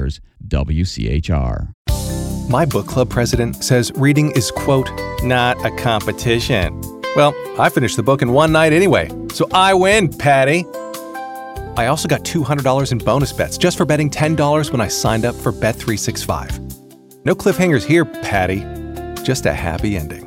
Squares, WCHR. My book club president says reading is, quote, not a competition. Well, I finished the book in one night anyway, so I win, Patty. I also got $200 in bonus bets just for betting $10 when I signed up for Bet365. No cliffhangers here, Patty. Just a happy ending.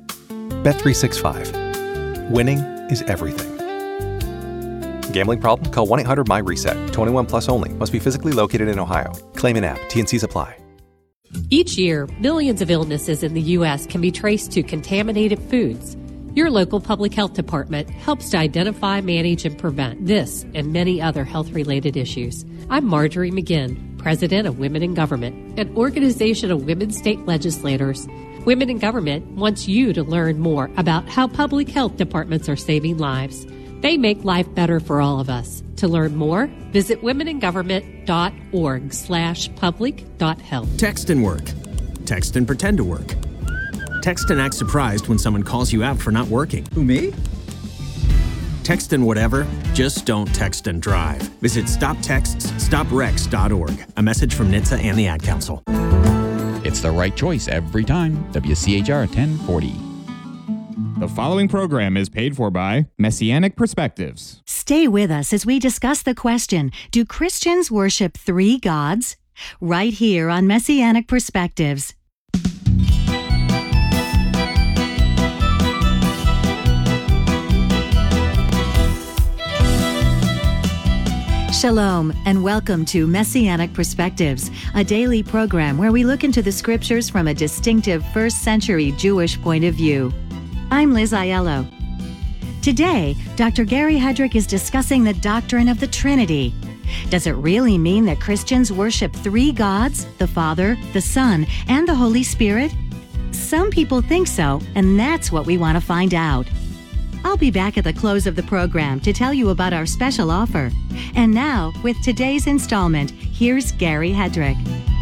Bet365. Winning is everything. Gambling problem? Call 1-800-MY-RESET. 21 plus only. Must be physically located in Ohio. Claim in app. T&Cs apply. Each year, millions of illnesses in the U.S. can be traced to contaminated foods. Your local public health department helps to identify, manage, and prevent this and many other health-related issues. I'm Marjorie McGinn, President of Women in Government, an organization of women state legislators. Women in Government wants you to learn more about how public health departments are saving lives. They make life better for all of us. To learn more, visit womeningovernment.org/public.health. Text and work. Text and pretend to work. Text and act surprised when someone calls you out for not working. Who, me? Text and whatever, just don't text and drive. Visit StopTextsStopWrecks.org. A message from NHTSA and the Ad Council. It's the right choice every time. WCHR 1040. The following program is paid for by Messianic Perspectives. Stay with us as we discuss the question, do Christians worship three gods? Right here on Messianic Perspectives. Shalom, and welcome to Messianic Perspectives, a daily program where we look into the scriptures from a distinctive first-century Jewish point of view. I'm Liz Aiello. Today, Dr. Gary Hedrick is discussing the doctrine of the Trinity. Does it really mean that Christians worship three gods, the Father, the Son, and the Holy Spirit? Some people think so, and that's what we want to find out. I'll be back at the close of the program to tell you about our special offer. And now, with today's installment, here's Gary Hedrick.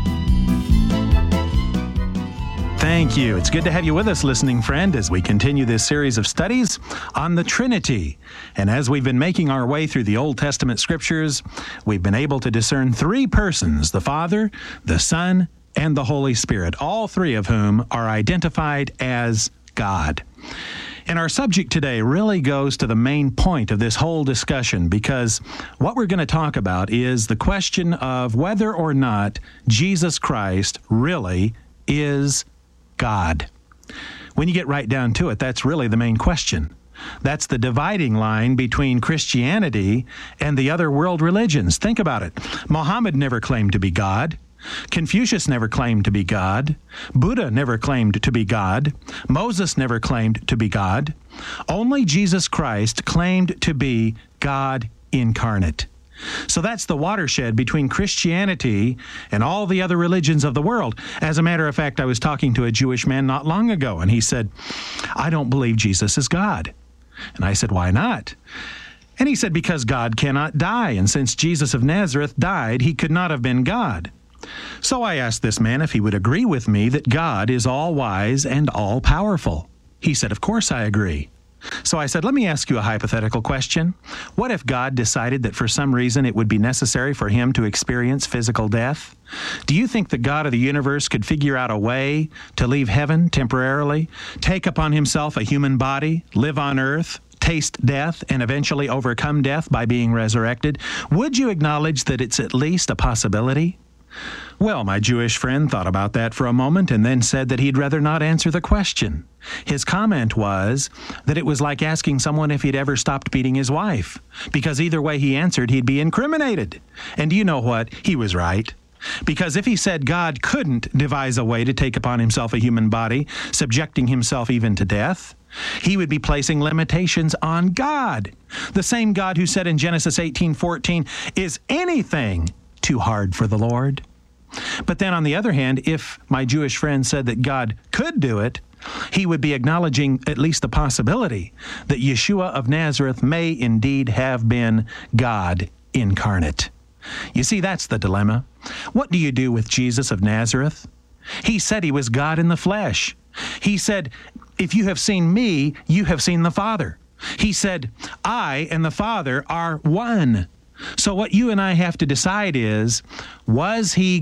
Thank you. It's good to have you with us, listening friend, as we continue this series of studies on the Trinity. And as we've been making our way through the Old Testament scriptures, we've been able to discern three persons, the Father, the Son, and the Holy Spirit, all three of whom are identified as God. And our subject today really goes to the main point of this whole discussion, because what we're going to talk about is the question of whether or not Jesus Christ really is God. When you get right down to it, that's really the main question. That's the dividing line between Christianity and the other world religions. Think about it. Muhammad never claimed to be God. Confucius never claimed to be God. Buddha never claimed to be God. Moses never claimed to be God. Only Jesus Christ claimed to be God incarnate. So that's the watershed between Christianity and all the other religions of the world. As a matter of fact, I was talking to a Jewish man not long ago, and he said, I don't believe Jesus is God. And I said, why not? And he said, because God cannot die, and since Jesus of Nazareth died, he could not have been God. So I asked this man if he would agree with me that God is all-wise and all-powerful. He said, of course I agree. So I said, let me ask you a hypothetical question. What if God decided that for some reason it would be necessary for him to experience physical death? Do you think the God of the universe could figure out a way to leave heaven temporarily, take upon himself a human body, live on earth, taste death, and eventually overcome death by being resurrected? Would you acknowledge that it's at least a possibility? Well, my Jewish friend thought about that for a moment and then said that he'd rather not answer the question. His comment was that it was like asking someone if he'd ever stopped beating his wife, because either way he answered, he'd be incriminated. And do you know what? He was right. Because if he said God couldn't devise a way to take upon himself a human body, subjecting himself even to death, he would be placing limitations on God. The same God who said in Genesis 18:14, is anything too hard for the Lord? But then on the other hand, if my Jewish friend said that God could do it, he would be acknowledging at least the possibility that Yeshua of Nazareth may indeed have been God incarnate. You see, that's the dilemma. What do you do with Jesus of Nazareth? He said he was God in the flesh. He said, if you have seen me, you have seen the Father. He said, I and the Father are one. So what you and I have to decide is, was he